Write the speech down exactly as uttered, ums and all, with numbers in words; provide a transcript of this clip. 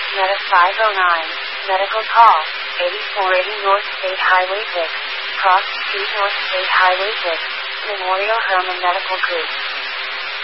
Meta five oh nine, medical call, eighty-four eighty North State Highway six, Cross Street North State Highway six, Memorial Hermann Medical Group.